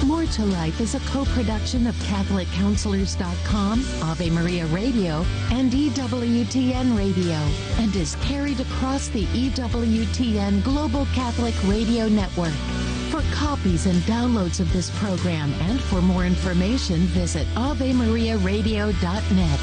More to Life is a co-production of CatholicCounselors.com, Ave Maria Radio, and EWTN Radio, and is carried across the EWTN Global Catholic Radio Network. For copies and downloads of this program and for more information, visit AveMariaRadio.net.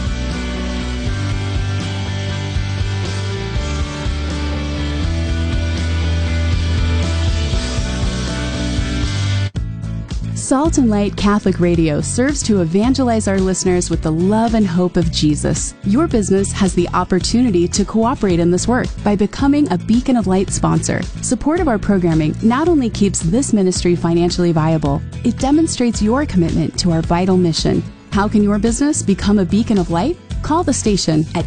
Salt and Light Catholic Radio serves to evangelize our listeners with the love and hope of Jesus. Your business has the opportunity to cooperate in this work by becoming a Beacon of Light sponsor. Support of our programming not only keeps this ministry financially viable, it demonstrates your commitment to our vital mission. How can your business become a Beacon of Light? Call the station at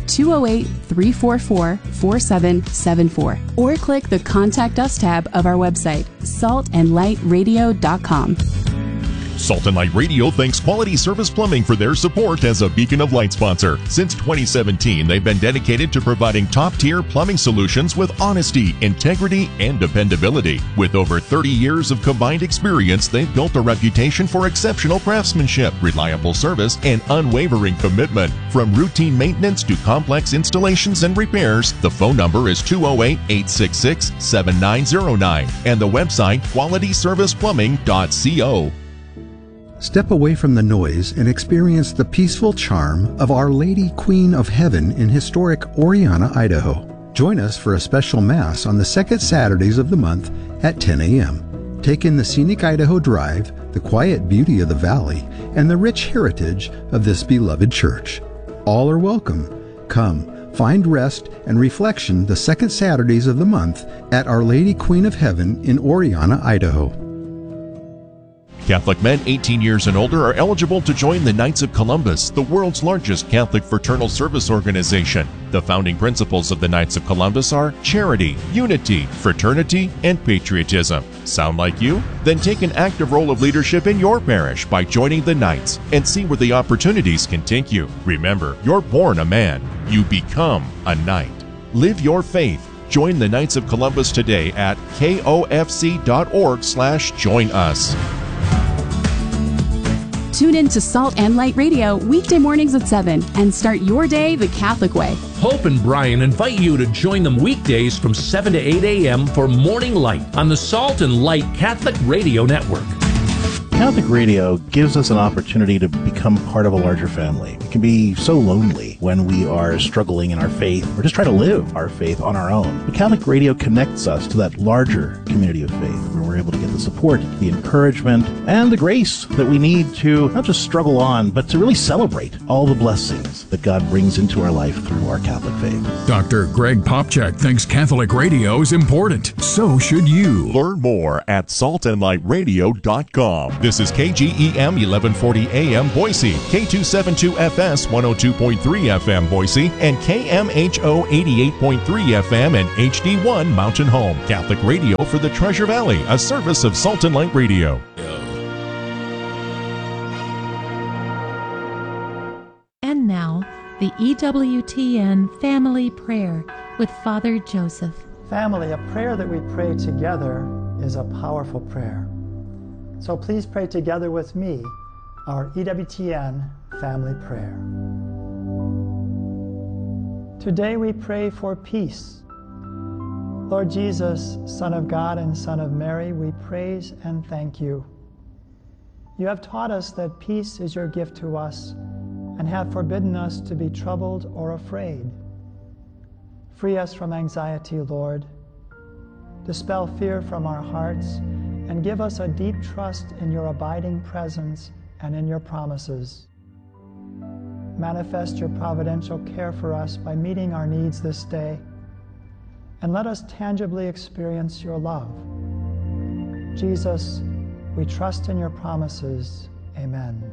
208-344-4774 or click the Contact Us tab of our website, saltandlightradio.com. Salt and Light Radio thanks Quality Service Plumbing for their support as a Beacon of Light sponsor. Since 2017, they've been dedicated to providing top-tier plumbing solutions with honesty, integrity, and dependability. With over 30 years of combined experience, they've built a reputation for exceptional craftsmanship, reliable service, and unwavering commitment. From routine maintenance to complex installations and repairs, the phone number is 208-866-7909 and the website qualityserviceplumbing.co. Step away from the noise and experience the peaceful charm of Our Lady Queen of Heaven in historic Oriana, Idaho. Join us for a special Mass on the second Saturdays of the month at 10 a.m. Take in the scenic Idaho Drive, the quiet beauty of the valley, and the rich heritage of this beloved church. All are welcome. Come, find rest and reflection the second Saturdays of the month at Our Lady Queen of Heaven in Oriana, Idaho. Catholic men 18 years and older are eligible to join the Knights of Columbus, the world's largest Catholic fraternal service organization. The founding principles of the Knights of Columbus are charity, unity, fraternity, and patriotism. Sound like you? Then take an active role of leadership in your parish by joining the Knights and see where the opportunities can take you. Remember, you're born a man. You become a knight. Live your faith. Join the Knights of Columbus today at kofc.org/join us. Tune in to Salt and Light Radio weekday mornings at 7 and start your day the Catholic way. Hope and Brian invite you to join them weekdays from 7 to 8 a.m. for Morning Light on the Salt and Light Catholic Radio Network. Catholic Radio gives us an opportunity to become part of a larger family. It can be so lonely when we are struggling in our faith or just try to live our faith on our own. But Catholic Radio connects us to that larger community of faith where we're able to get the support, the encouragement, and the grace that we need to not just struggle on, but to really celebrate all the blessings that God brings into our life through our Catholic faith. Dr. Greg Popchak thinks Catholic radio is important. So should you. Learn more at saltandlightradio.com. This is KGEM 1140 AM Boise, K272FS 102.3 FM Boise, and KMHO 88.3 FM and HD1 Mountain Home. Catholic radio for the Treasure Valley, a service of Salt and Light Radio. And now, the EWTN Family Prayer with Father Joseph. Family, a prayer that we pray together is a powerful prayer. So please pray together with me our EWTN Family Prayer. Today we pray for peace. Lord Jesus, Son of God and Son of Mary, we praise and thank you. You have taught us that peace is your gift to us and have forbidden us to be troubled or afraid. Free us from anxiety, Lord. Dispel fear from our hearts and give us a deep trust in your abiding presence and in your promises. Manifest your providential care for us by meeting our needs this day, and let us tangibly experience your love. Jesus, we trust in your promises. Amen.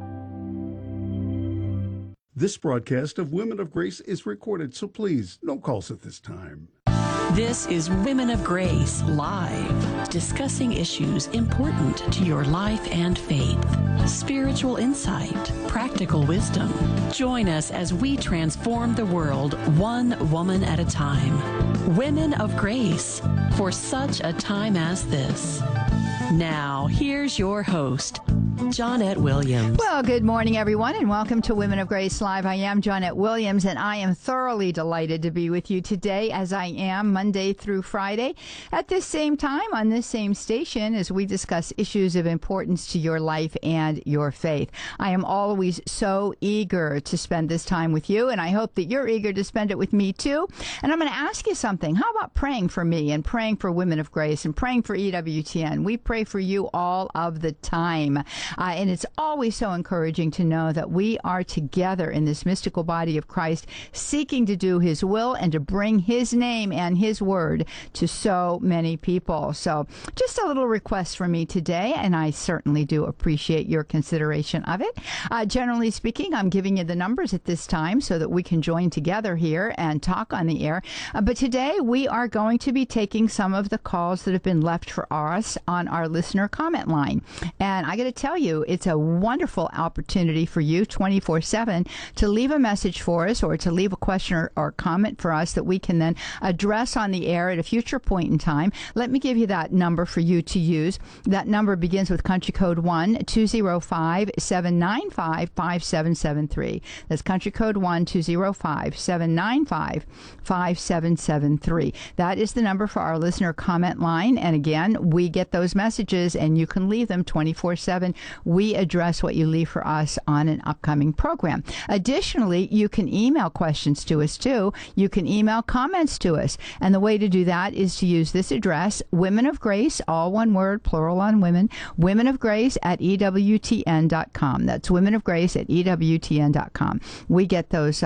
This broadcast of Women of Grace is recorded, so please, no calls at this time. This is Women of Grace Live, discussing issues important to your life and faith. Spiritual insight, practical wisdom. Join us as we transform the world one woman at a time. Women of Grace, for such a time as this. Now, here's your host, Johnnette Williams. Well, good morning, everyone, and welcome to Women of Grace Live. I am Johnnette Williams, and I am thoroughly delighted to be with you today, as I am Monday through Friday, at this same time, on this same station, as we discuss issues of importance to your life and your faith. I am always so eager to spend this time with you, and I hope that you're eager to spend it with me, too. And I'm going to ask you something. How about praying for me and praying for Women of Grace and praying for EWTN? We pray for you all of the time. And it's always so encouraging to know that we are together in this mystical body of Christ, seeking to do His will and to bring His name and His word to so many people. So just a little request from me today, and I certainly do appreciate your consideration of it. Generally speaking, I'm giving you the numbers at this time so that we can join together here and talk on the air. But today we are going to be taking some of the calls that have been left for us on our listener comment line. And I got to tell you, it's a wonderful opportunity for you 24/7 to leave a message for us or to leave a question or comment for us that we can then address on the air at a future point in time. Let me give you that number for you to use. That number begins with country code 1-205-795-5773. That's country code 1-205-795-5773. That is the number for our listener comment line. And again, we get those messages and you can leave them 24/7. We address what you leave for us on an upcoming program. Additionally, you can email questions to us too. You can email comments to us. And the way to do that is to use this address, Women of Grace, all one word, plural on women, Women of Grace at EWTN.com. That's Women of Grace at EWTN.com. We get those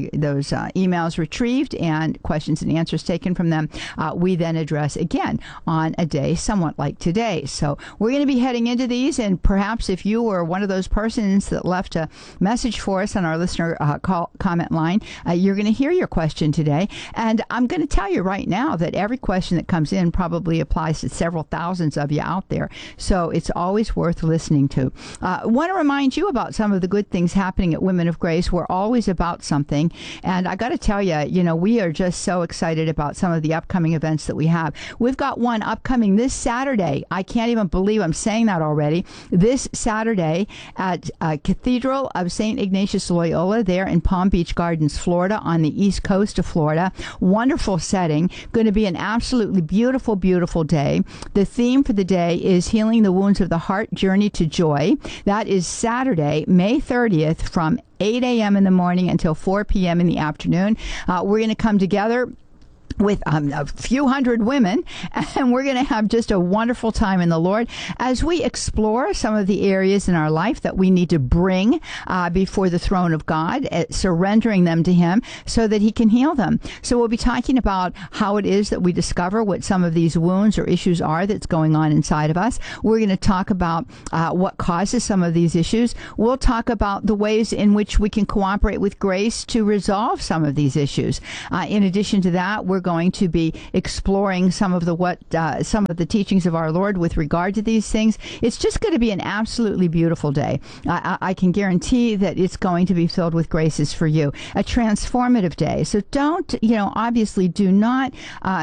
emails retrieved and questions and answers taken from them. We then address again on a day somewhat like today. So we're going to be heading into these, and perhaps if you were one of those persons that left a message for us on our listener comment line, you're going to hear your question today. And I'm going to tell you right now that every question that comes in probably applies to several thousands of you out there. So it's always worth listening to. I want to remind you about some of the good things happening at Women of Grace. We're always about something. And I got to tell you, we are just so excited about some of the upcoming events that we have. We've got one upcoming this Saturday. I can't even believe I'm saying that already. This Saturday at Cathedral of St. Ignatius Loyola there in Palm Beach Gardens, Florida, on the east coast of Florida. Wonderful setting. Going to be an absolutely beautiful, beautiful day. The theme for the day is Healing the Wounds of the Heart, Journey to Joy. That is Saturday, May 30th from 8 a.m. in the morning until 4 p.m. in the afternoon. We're going to come together with a few hundred women, and we're going to have just a wonderful time in the Lord as we explore some of the areas in our life that we need to bring before the throne of God, surrendering them to Him so that He can heal them. So we'll be talking about how it is that we discover what some of these wounds or issues are that's going on inside of us. We're going to talk about what causes some of these issues. We'll talk about the ways in which we can cooperate with grace to resolve some of these issues. In addition to that, we're going to be exploring some of the teachings of our Lord with regard to these things. It's just going to be an absolutely beautiful day. I can guarantee that it's going to be filled with graces for you. A transformative day. So don't, obviously do not,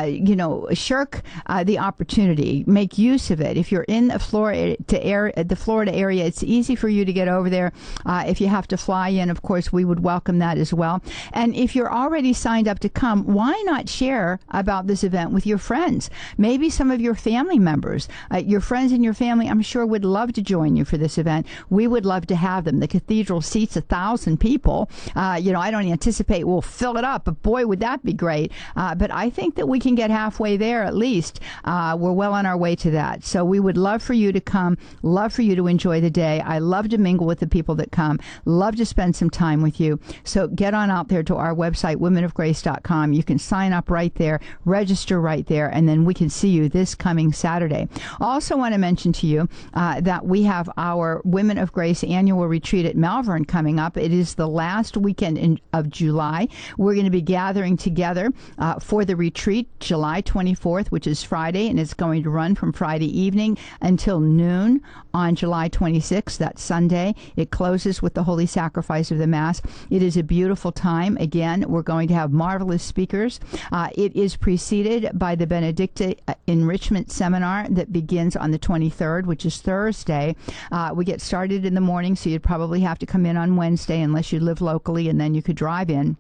shirk the opportunity. Make use of it. If you're in the Florida area, it's easy for you to get over there. If you have to fly in, of course, we would welcome that as well. And if you're already signed up to come, why not share about this event with your friends? Maybe some of your family members. Your friends and your family, I'm sure, would love to join you for this event. We would love to have them. The cathedral seats 1,000 people. I don't anticipate we'll fill it up, but boy, would that be great. But I think that we can get halfway there at least. We're well on our way to that. So we would love for you to come, love for you to enjoy the day. I love to mingle with the people that come, love to spend some time with you. So get on out there to our website, womenofgrace.com. You can sign up right there, register right there, and then we can see you this coming Saturday. Also want to mention to you that we have our Women of Grace annual retreat at Malvern coming up. It is the last weekend of July. We're going to be gathering together for the retreat July 24th, which is Friday, and it's going to run from Friday evening until noon on July 26th. That's Sunday. It closes with the Holy Sacrifice of the Mass. It is a beautiful time. Again, we're going to have marvelous speakers. It is preceded by the Benedicta Enrichment Seminar that begins on the 23rd, which is Thursday. We get started in the morning, so you'd probably have to come in on Wednesday unless you live locally, and then you could drive in.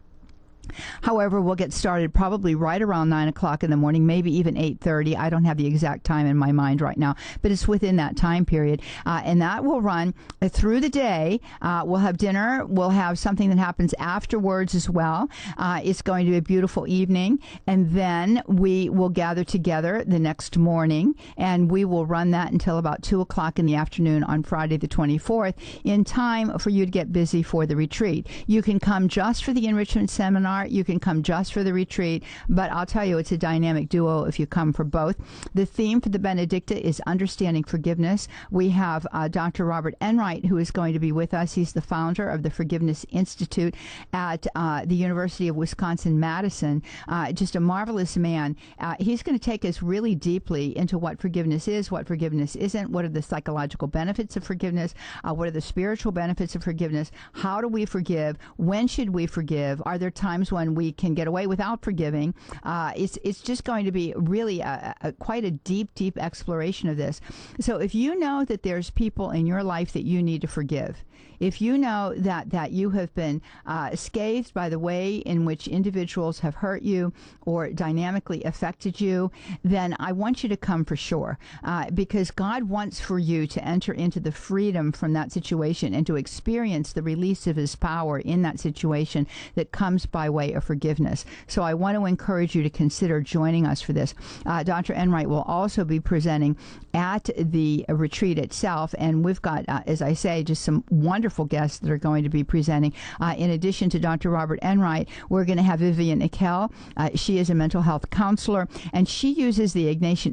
However, we'll get started probably right around 9 o'clock in the morning, maybe even 8:30. I don't have the exact time in my mind right now, but it's within that time period. And that will run through the day. We'll have dinner. We'll have something that happens afterwards as well. It's going to be a beautiful evening. And then we will gather together the next morning, and we will run that until about 2 o'clock in the afternoon on Friday the 24th, in time for you to get busy for the retreat. You can come just for the enrichment seminar. You can come just for the retreat, but I'll tell you, it's a dynamic duo if you come for both. The theme for the Benedicta is Understanding Forgiveness. We have Dr. Robert Enright, who is going to be with us. He's the founder of the Forgiveness Institute at the University of Wisconsin-Madison. Just a marvelous man. He's going to take us really deeply into what forgiveness is, what forgiveness isn't, what are the psychological benefits of forgiveness, what are the spiritual benefits of forgiveness, how do we forgive, when should we forgive, are there times when we can get away without forgiving. It's just going to be really quite a deep exploration of this. So if you know that there's people in your life that you need to forgive, if you know that you have been scathed by the way in which individuals have hurt you or dynamically affected you, then I want you to come for sure, because God wants for you to enter into the freedom from that situation and to experience the release of His power in that situation that comes by way of forgiveness. So I want to encourage you to consider joining us for this. Dr. Enright will also be presenting at the retreat itself, and we've got, as I say, just some wonderful guests that are going to be presenting. In addition to Dr. Robert Enright, we're going to have Vivian Ikel. She is a mental health counselor, and she uses the Ignatian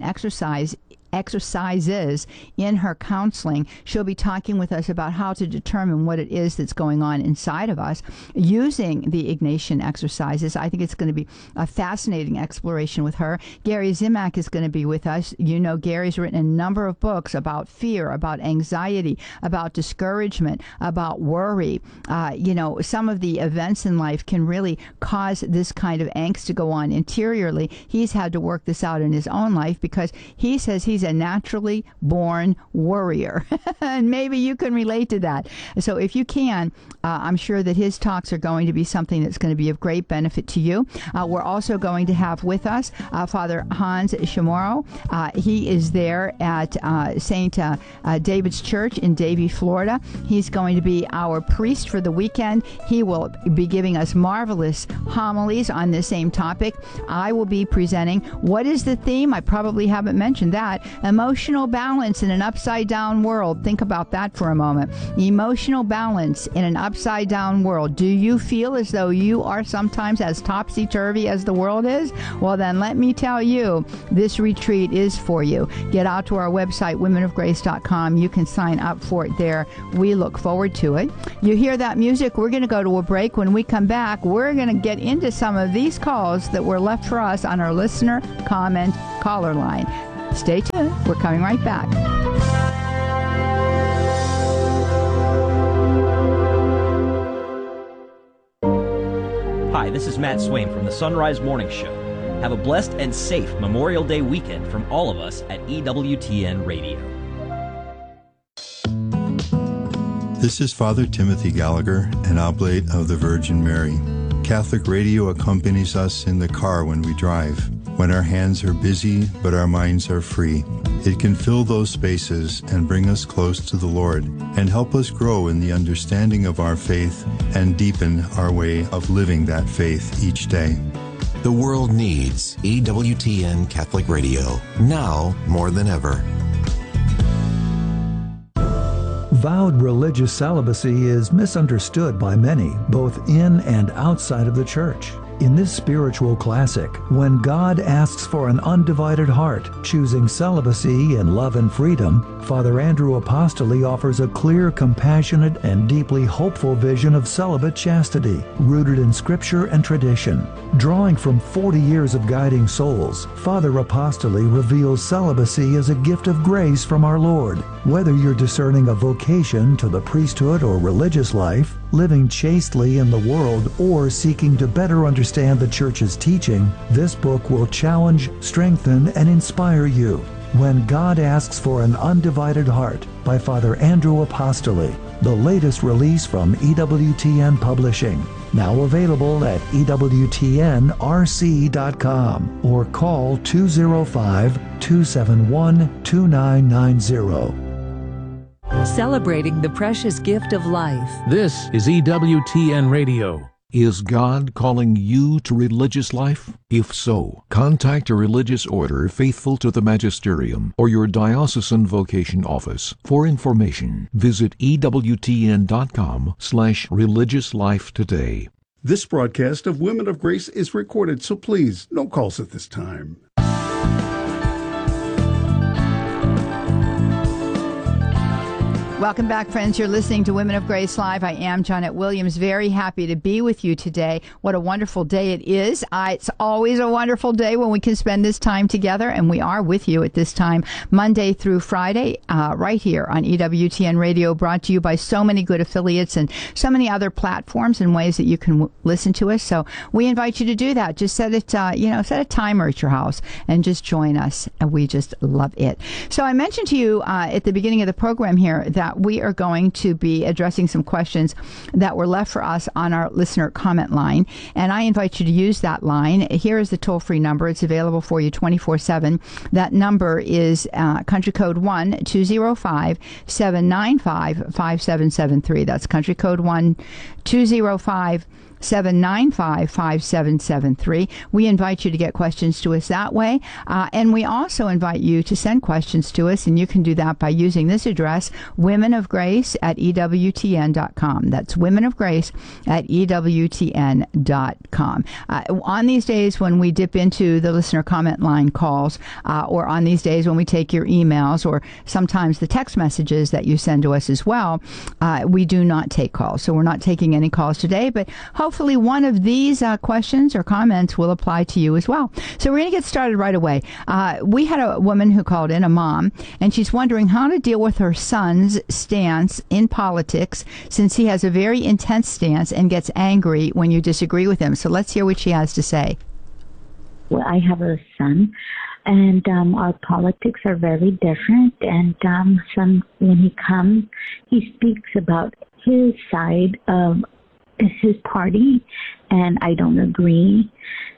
exercises in her counseling. She'll be talking with us about how to determine what it is that's going on inside of us using the Ignatian exercises. I think it's going to be a fascinating exploration with her. Gary Zimak is going to be with us. You know, Gary's written a number of books about fear, about anxiety, about discouragement, about worry. Some of the events in life can really cause this kind of angst to go on interiorly. He's had to work this out in his own life because he says he's a naturally born worrier. And maybe you can relate to that. So if you can, I'm sure that his talks are going to be something that's going to be of great benefit to you. We're also going to have with us Father Hans Chamorro. He is there at St. David's Church in Davie, Florida. He's going to be our priest for the weekend. He will be giving us marvelous homilies on this same topic. I will be presenting. What is the theme? I probably haven't mentioned that. Emotional balance in an upside-down world. Think about that for a moment. Emotional balance in an upside-down world. Do you feel as though you are sometimes as topsy-turvy as the world is? Well, then let me tell you, this retreat is for you. Get out to our website, womenofgrace.com. You can sign up for it there. We look forward to it. You hear that music? We're going to go to a break. When we come back, we're going to get into some of these calls that were left for us on our listener comment caller line. Stay tuned. We're coming right back. Hi, this is Matt Swain from the Sunrise Morning Show. Have a blessed and safe Memorial Day weekend from all of us at EWTN Radio. This is Father Timothy Gallagher, an oblate of the Virgin Mary. Catholic radio accompanies us in the car when we drive, when our hands are busy but our minds are free. It can fill those spaces and bring us close to the Lord and help us grow in the understanding of our faith and deepen our way of living that faith each day. The world needs EWTN Catholic Radio, now more than ever. Vowed religious celibacy is misunderstood by many, both in and outside of the Church. In this spiritual classic, when God asks for an undivided heart, choosing celibacy in love and freedom, Father Andrew Apostoli offers a clear, compassionate, and deeply hopeful vision of celibate chastity, rooted in Scripture and tradition. Drawing from 40 years of guiding souls, Father Apostoli reveals celibacy as a gift of grace from our Lord. Whether you're discerning a vocation to the priesthood or religious life, living chastely in the world, or seeking to better understand the Church's teaching, this book will challenge, strengthen, and inspire you. When God Asks for an Undivided Heart by Father Andrew Apostoli, the latest release from EWTN Publishing. Now available at EWTNRC.com or call 205-271-2990. Celebrating the precious gift of life. This is EWTN Radio. Is God calling you to religious life? If so, contact a religious order faithful to the magisterium or your diocesan vocation office. For information, visit EWTN.com/religiouslife today. This broadcast of Women of Grace is recorded, so please, no calls at this time. Welcome back, friends. You're listening to Women of Grace Live. I am Janet Williams. Very happy to be with you today. What a wonderful day it is. It's always a wonderful day when we can spend this time together, and we are with you at this time, Monday through Friday, right here on EWTN Radio, brought to you by so many good affiliates and so many other platforms and ways that you can listen to us. So we invite you to do that. Just set it, set a timer at your house and just join us. And we just love it. So I mentioned to you at the beginning of the program here that we are going to be addressing some questions that were left for us on our listener comment line, and I invite you to use that line. Here is the toll-free number. It's available for you 24/7. That number is country code 1-205-795-5773. That's country code 1-205-795-5773. We invite you to get questions to us that way, and we also invite you to send questions to us, and you can do that by using this address, womenofgrace@EWTN.com. That's womenofgrace@EWTN.com. On these days when we dip into the listener comment line calls, or on these days when we take your emails, or sometimes the text messages that you send to us as well, we do not take calls. So we're not taking any calls today, but hopefully one of these questions or comments will apply to you as well. So we're going to get started right away. We had a woman who called in, a mom, and she's wondering how to deal with her son's stance in politics, since he has a very intense stance and gets angry when you disagree with him. So let's hear what she has to say. Well, I have a son, and our politics are very different. And when he comes, he speaks about his side of his party, and I don't agree.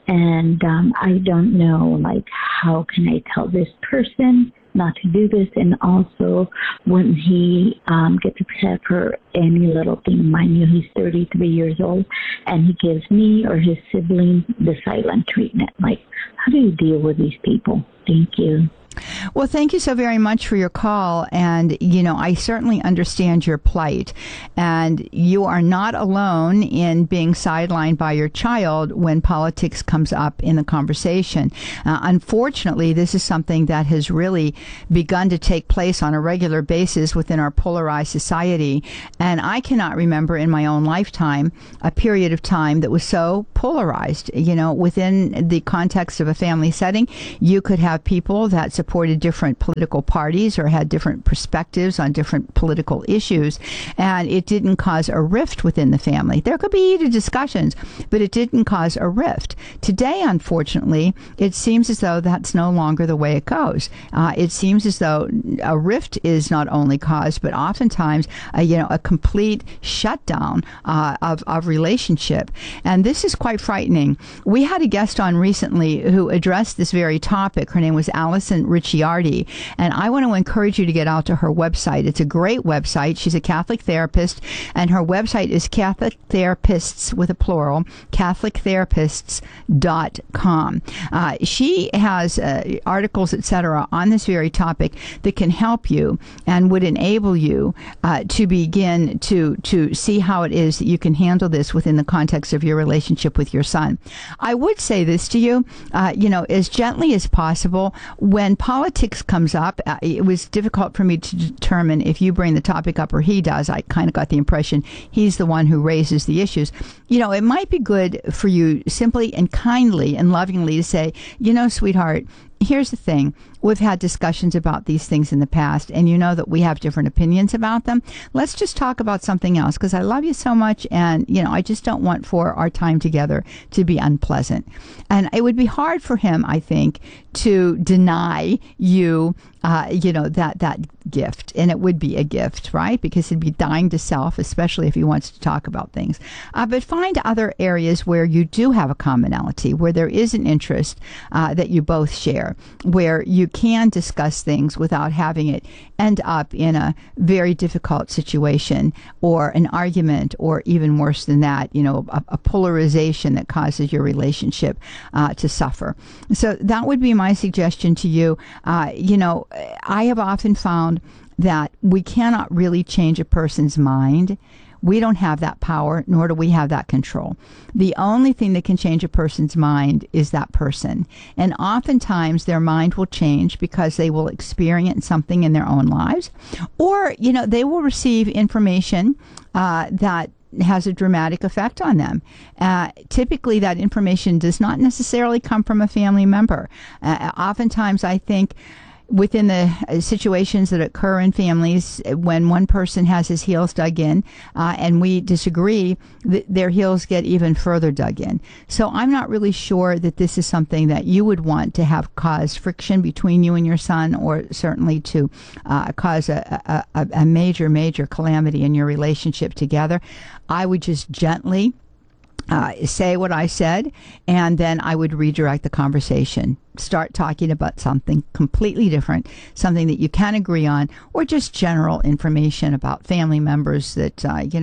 And I don't know, how can I tell this person not to do this? And also, when he gets upset for any little thing, mind you, he's 33 years old, and he gives me or his sibling the silent treatment. How do you deal with these people? Thank you. Well, thank you so very much for your call. And, I certainly understand your plight. And you are not alone in being sidelined by your child when politics comes up in the conversation. Unfortunately, this is something that has really begun to take place on a regular basis within our polarized society. And I cannot remember in my own lifetime a period of time that was so polarized. Within the context of a family setting, you could have people that supported different political parties or had different perspectives on different political issues, and it didn't cause a rift within the family. There could be heated discussions, but it didn't cause a rift. Today, unfortunately, it seems as though that's no longer the way it goes. It seems as though a rift is not only caused, but oftentimes, a complete shutdown of relationship. And this is quite frightening. We had a guest on recently who addressed this very topic. Her name was Allison Ricciardi, and I want to encourage you to get out to her website. It's a great website. She's a Catholic therapist, and her website is Catholic Therapists with a plural, CatholicTherapists.com. She has articles, etc., on this very topic that can help you and would enable you to begin to see how it is that you can handle this within the context of your relationship with your son. I would say this to you, as gently as possible. When politics comes up, it was difficult for me to determine if you bring the topic up or he does. I kind of got the impression he's the one who raises the issues. It might be good for you simply and kindly and lovingly to say, sweetheart, here's the thing. we've had discussions about these things in the past, and you know that we have different opinions about them. Let's just talk about something else, because I love you so much, and I just don't want for our time together to be unpleasant. And it would be hard for him, I think, to deny you that gift. And it would be a gift, right? Because he'd be dying to self, especially if he wants to talk about things. But find other areas where you do have a commonality, where there is an interest that you both share, where you can discuss things without having it end up in a very difficult situation or an argument, or even worse than that, a polarization that causes your relationship to suffer. So that would be my suggestion to you. I have often found that we cannot really change a person's mind. We don't have that power, nor do we have that control. The only thing that can change a person's mind is that person. And oftentimes their mind will change because they will experience something in their own lives, or, they will receive information that has a dramatic effect on them. Typically, that information does not necessarily come from a family member. Oftentimes, I think, within the situations that occur in families, when one person has his heels dug in and we disagree, their heels get even further dug in. So I'm not really sure that this is something that you would want to have cause friction between you and your son, or certainly to cause a major, major calamity in your relationship together. I would just gently say what I said, and then I would redirect the conversation. Start talking about something completely different, something that you can agree on, or just general information about family members that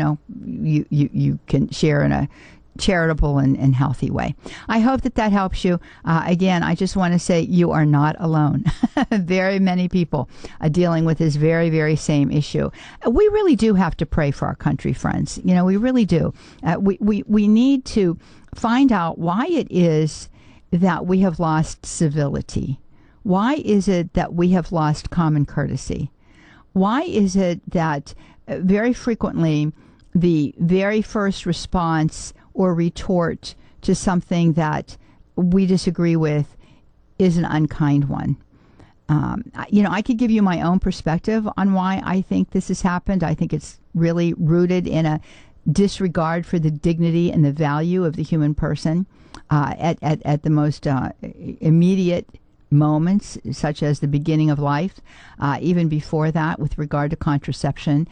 you can share in a charitable and healthy way. I hope that helps you. Again, I just want to say you are not alone. Very many people are dealing with this very, very same issue. We really do have to pray for our country, friends. We really do. We need to find out why it is that we have lost civility. Why is it that we have lost common courtesy? Why is it that very frequently the very first response or retort to something that we disagree with is an unkind one? I could give you my own perspective on why I think this has happened. I think it's really rooted in a disregard for the dignity and the value of the human person at the most immediate moments, such as the beginning of life, even before that, with regard to contraception.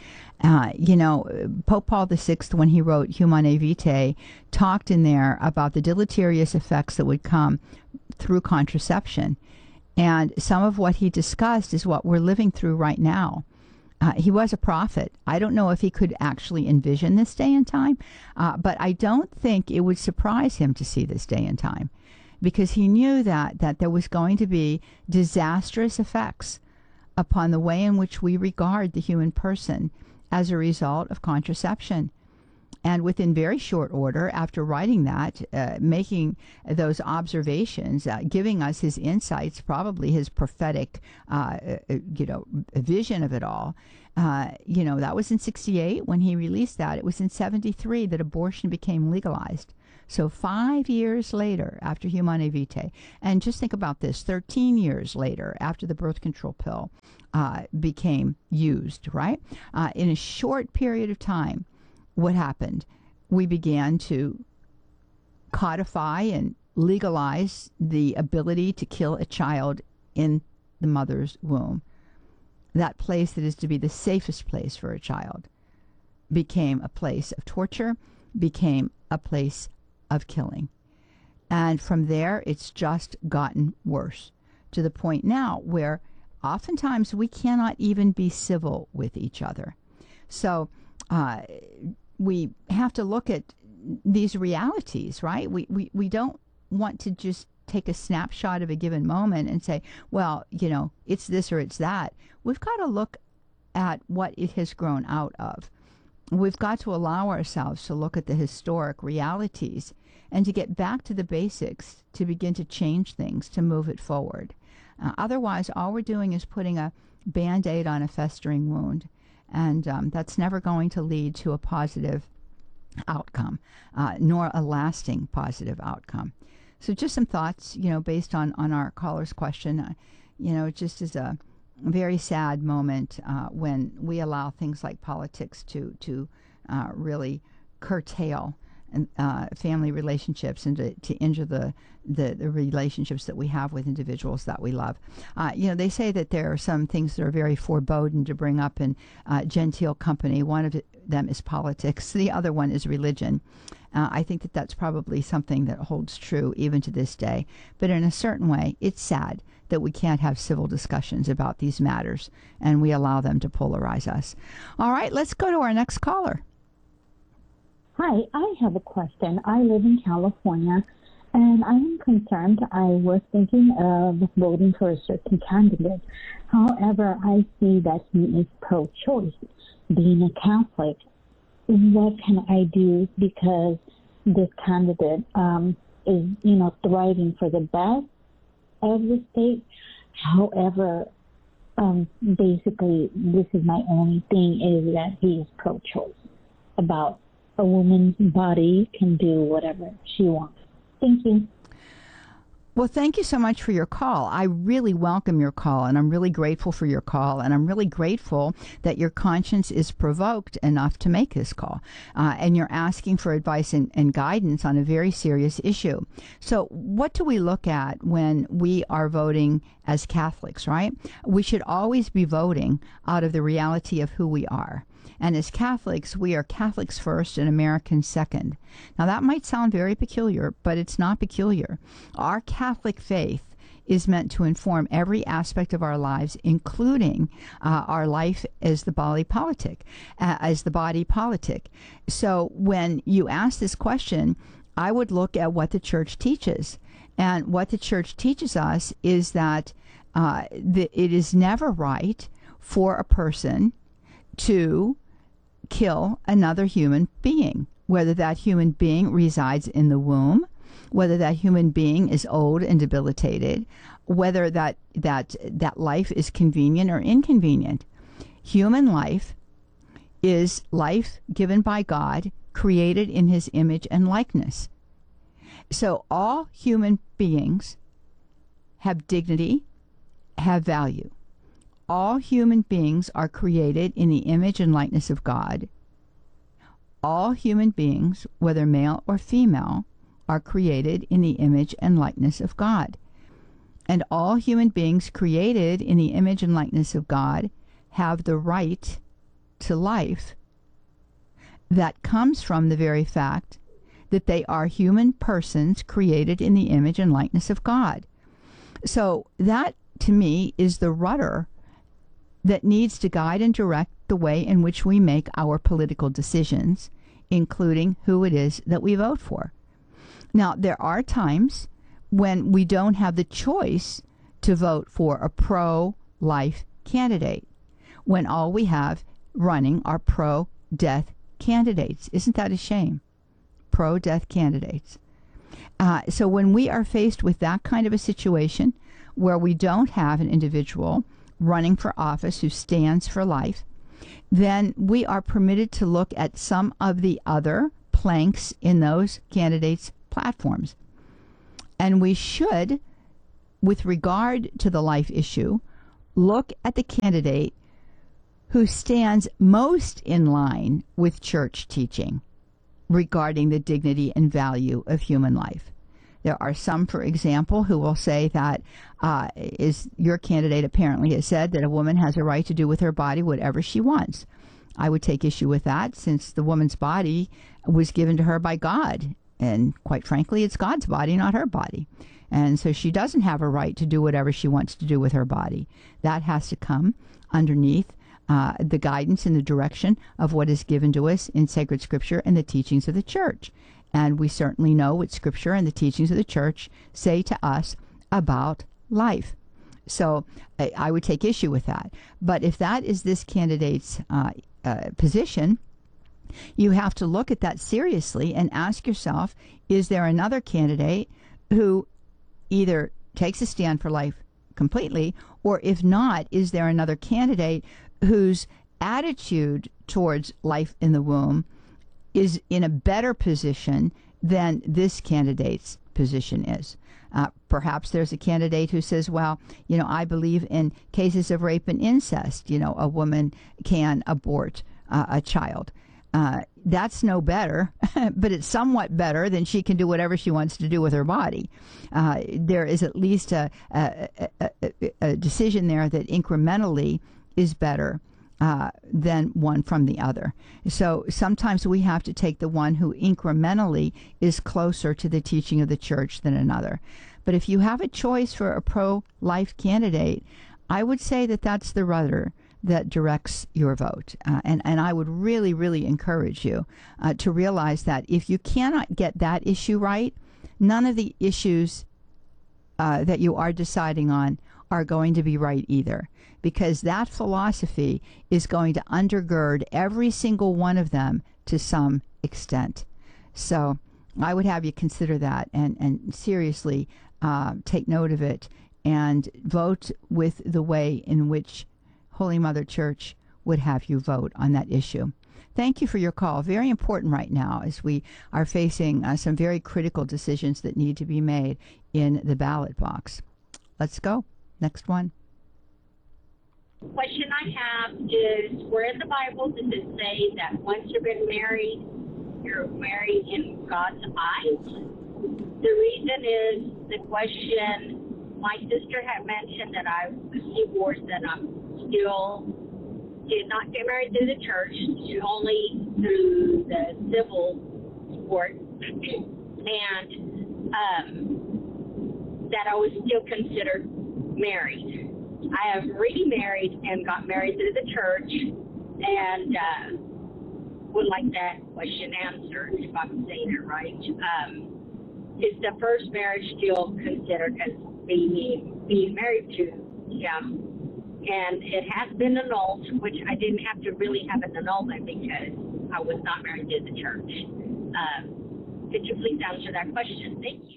Pope Paul VI, when he wrote Humanae Vitae, talked in there about the deleterious effects that would come through contraception. And some of what he discussed is what we're living through right now. He was a prophet. I don't know if he could actually envision this day and time, but I don't think it would surprise him to see this day and time, because he knew that there was going to be disastrous effects upon the way in which we regard the human person as a result of contraception. And within very short order, after writing that, making those observations, giving us his insights, probably his prophetic, vision of it all, that was in 1968 when he released that. It was in 1973 that abortion became legalized. So 5 years later, after Humanae Vitae, and just think about this, 13 years later, after the birth control pill became used, right? In a short period of time, what happened? We began to codify and legalize the ability to kill a child in the mother's womb. That place that is to be the safest place for a child became a place of torture, became a place of killing. And from there, it's just gotten worse, to the point now where oftentimes we cannot even be civil with each other. So we have to look at these realities, right? We don't want to just take a snapshot of a given moment and say, well, it's this or it's that. We've got to look at what it has grown out of. We've got to allow ourselves to look at the historic realities and to get back to the basics, to begin to change things, to move it forward. Otherwise, all we're doing is putting a Band-Aid on a festering wound. And that's never going to lead to a positive outcome, nor a lasting positive outcome. So just some thoughts, based on our caller's question. it just is a very sad moment when we allow things like politics to really curtail family relationships and to injure the relationships that we have with individuals that we love. They say that there are some things that are very foreboding to bring up in genteel company. One of them is politics. The other one is religion. I think that that's probably something that holds true even to this day. But in a certain way, it's sad that we can't have civil discussions about these matters, and we allow them to polarize us. All right, let's go to our next caller. Hi, I have a question. I live in California, and I am concerned. I was thinking of voting for a certain candidate. However, I see that he is pro-choice. Being a Catholic, what can I do? Because this candidate is, thriving for the best of the state. However, basically, this is my only thing, is that he is pro-choice about a woman's body can do whatever she wants. Thank you. Well, thank you so much for your call. I really welcome your call, and I'm really grateful for your call, and I'm really grateful that your conscience is provoked enough to make this call, and you're asking for advice and guidance on a very serious issue. So what do we look at when we are voting as Catholics, right? We should always be voting out of the reality of who we are. And as Catholics, we are Catholics first and Americans second. Now, that might sound very peculiar, but it's not peculiar. Our Catholic faith is meant to inform every aspect of our lives, including our life as the body politic. So when you ask this question, I would look at what the Church teaches. And what the Church teaches us is that it is never right for a person to kill another human being, whether that human being resides in the womb, whether that human being is old and debilitated, whether that life is convenient or inconvenient. Human life is life given by God, created in His image and likeness. So all human beings have dignity, have value. All human beings are created in the image and likeness of God. All human beings, whether male or female, are created in the image and likeness of God. And all human beings created in the image and likeness of God have the right to life that comes from the very fact that they are human persons created in the image and likeness of God. So that, to me, is the rudder that needs to guide and direct the way in which we make our political decisions, including who it is that we vote for. Now, there are times when we don't have the choice to vote for a pro-life candidate, when all we have running are pro-death candidates. Isn't that a shame? Pro-death candidates. So when we are faced with that kind of a situation where we don't have an individual running for office who stands for life, then we are permitted to look at some of the other planks in those candidates' platforms. And we should, with regard to the life issue, look at the candidate who stands most in line with church teaching regarding the dignity and value of human life. There are some, for example, who will say that is your candidate apparently has said that a woman has a right to do with her body whatever she wants. I would take issue with that, since the woman's body was given to her by God. And quite frankly, it's God's body, not her body. And so she doesn't have a right to do whatever she wants to do with her body. That has to come underneath the guidance and the direction of what is given to us in sacred scripture and the teachings of the church. And we certainly know what scripture and the teachings of the church say to us about life. So I would take issue with that. But if that is this candidate's position, you have to look at that seriously and ask yourself, is there another candidate who either takes a stand for life completely, or if not, is there another candidate whose attitude towards life in the womb is in a better position than this candidate's position is. Perhaps there's a candidate who says, well, I believe in cases of rape and incest. A woman can abort a child. That's no better, but it's somewhat better than she can do whatever she wants to do with her body. There is at least a decision there that incrementally is better than one from the other. So sometimes we have to take the one who incrementally is closer to the teaching of the church than another. But if you have a choice for a pro-life candidate, I would say that that's the rudder that directs your vote. And I would really, really encourage you to realize that if you cannot get that issue right, none of the issues that you are deciding on are going to be right either, because that philosophy is going to undergird every single one of them to some extent. So I would have you consider that and seriously take note of it and vote with the way in which Holy Mother Church would have you vote on that issue. Thank you for your call. Very important right now as we are facing some very critical decisions that need to be made in the ballot box. Let's go. Next one. The question I have is, where in the Bible does it say that once you've been married, you're married in God's eyes? The reason is the question, my sister had mentioned that I was divorced and I'm still did not get married through the church, only through the civil court, and that I was still considered married. I have remarried and got married through the church, and would like that question answered, if I'm saying it right. Is the first marriage still considered as being married to him? And it has been annulled, which I didn't have to really have an annulment because I was not married to the church. Could you please answer that question? Thank you.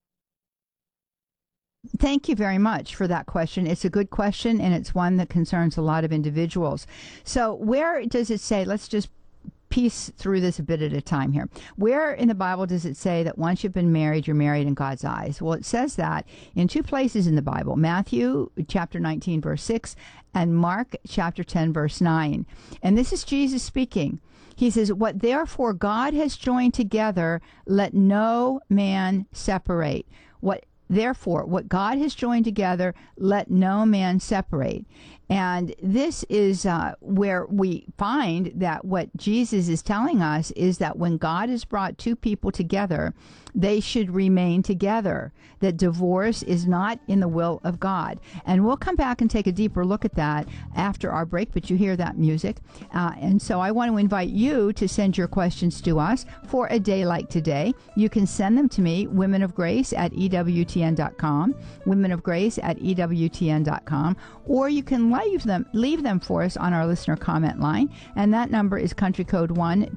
Thank you very much for that question. It's a good question, and it's one that concerns a lot of individuals. So where does it say, let's just piece through this a bit at a time here. Where in the Bible does it say that once you've been married, you're married in God's eyes? Well, it says that in two places in the Bible, Matthew chapter 19, verse 6, and Mark chapter 10, verse 9. And this is Jesus speaking. He says, what therefore God has joined together, let no man separate. Therefore, what God has joined together, let no man separate. And this is where we find that what Jesus is telling us is that when God has brought two people together, they should remain together, that divorce is not in the will of God. And we'll come back and take a deeper look at that after our break, but you hear that music. And so I want to invite you to send your questions to us for a day like today. You can send them to me, womenofgrace@ewtn.com, womenofgrace@ewtn.com, or you can leave them for us on our listener comment line, and that number is country code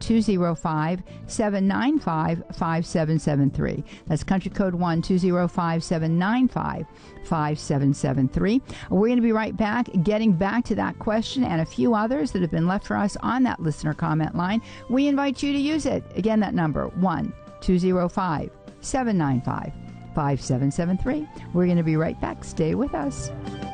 1-205-795-5773. That's country code 1-205-795-5773. We're going to be right back, getting back to that question and a few others that have been left for us on that listener comment line. We invite you to use it. Again, that number, 1-205-795-5773. We're going to be right back. Stay with us.